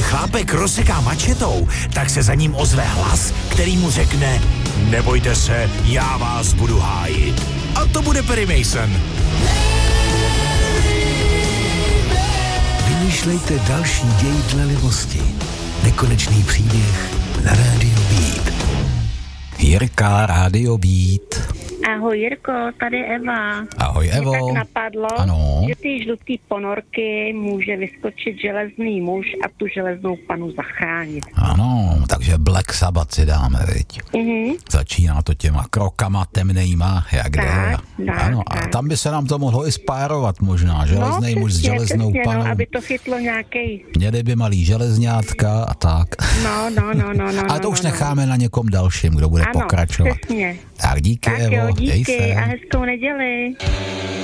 chlápek rozseká mačetou, tak se za ním ozve hlas, který mu řekne: nebojte se, já vás budu hájit. A to bude Perry Mason. Vymýšlejte další děj dle libosti. Nekonečný příběh na Rádio Beat. Jirka, Rádio Beat. Ahoj Jirko, tady Eva. Ahoj Evo. Mě tak napadlo, ano, že ty žlutý ponorky může vyskočit železný muž a tu železnou panu zachránit. Ano, takže Black Sabbath si dáme, viď? Začíná to těma krokama temnejma, jak jde. Ano, a tam by se nám to mohlo i spárovat možná, železnej muž s železnou panou. No, aby to chytlo nějakej. Měli by malý železňátka a tak. No. Ale to už necháme na někom dalším, kdo bude pokračovat. Přesně. Tak díky, tak Evo, jo, díky dej se. a hezkou neděli.